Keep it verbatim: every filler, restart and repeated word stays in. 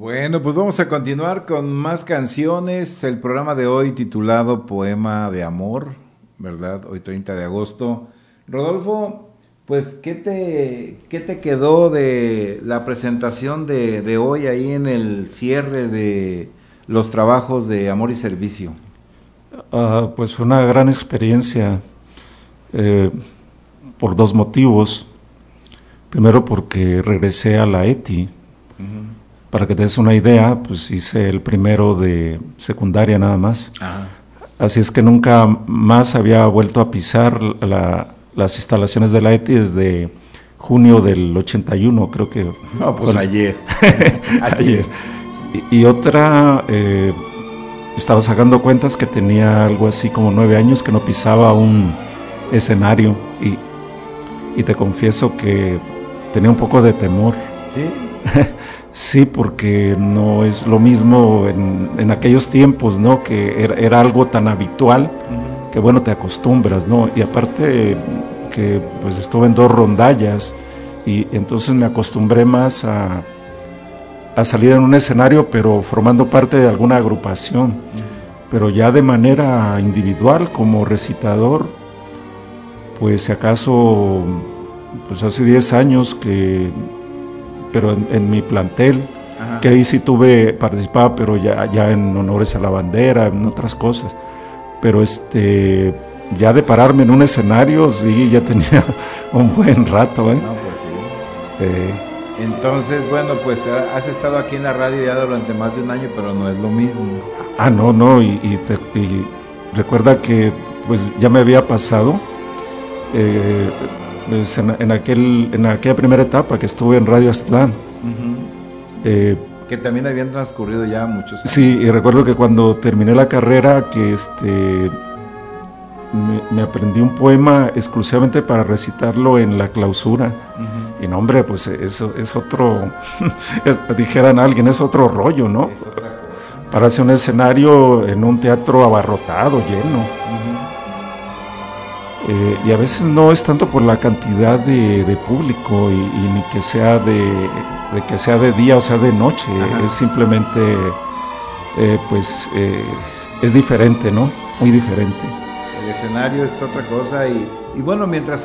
Bueno, pues vamos a continuar con más canciones. El programa de hoy titulado Poema de Amor, ¿verdad? Hoy treinta de agosto. Rodolfo, pues, ¿qué te, qué te quedó de la presentación de, de hoy ahí en el cierre de los trabajos de Amor y Servicio? Uh, pues fue una gran experiencia eh, por dos motivos. Primero porque regresé a la E T I. Uh-huh. Para que te des una idea, pues hice el primero de secundaria nada más. Ajá. Así es que nunca más había vuelto a pisar la, las instalaciones de la E T I desde junio del ochenta y uno, creo que. No, pues bueno, ayer. ayer. Y, y otra, eh, estaba sacando cuentas que tenía algo así como nueve años que no pisaba un escenario y, y te confieso que tenía un poco de temor. ¿Sí? Sí, porque no es lo mismo en, en aquellos tiempos, ¿no? Que era, era algo tan habitual, uh-huh, que bueno, te acostumbras, ¿no? Y aparte que pues estuve en dos rondallas y entonces me acostumbré más a, a salir en un escenario, pero formando parte de alguna agrupación, uh-huh, pero ya de manera individual como recitador, pues si acaso, pues hace diez años que... pero en, en mi plantel, ajá, que ahí sí tuve, participaba, pero ya, ya en honores a la bandera, en otras cosas, pero este, ya de pararme en un escenario, sí, ya tenía un buen rato, ¿eh? No, pues sí. Eh. Entonces, bueno, pues has estado aquí en la radio ya durante más de un año, pero no es lo mismo. Ah, no, no, y, y, te, y recuerda que, pues, ya me había pasado, eh, Pues en, en, aquel, en aquella primera etapa que estuve en Radio Aztlán. Uh-huh. Eh, que también habían transcurrido ya muchos años. Sí, y recuerdo que cuando terminé la carrera, que este me, me aprendí un poema exclusivamente para recitarlo en la clausura. Uh-huh. Y no, hombre, pues eso es otro, es, dijeran alguien, es otro rollo, ¿no? Es otra cosa. Para hacer un escenario en un teatro abarrotado, lleno. Uh-huh. Eh, y a veces no es tanto por la cantidad de, de público y, y ni que sea de, de que sea de día o sea de noche. Ajá. Es simplemente eh, pues eh, es diferente, ¿no? Muy diferente. El escenario es otra cosa y, y bueno, mientras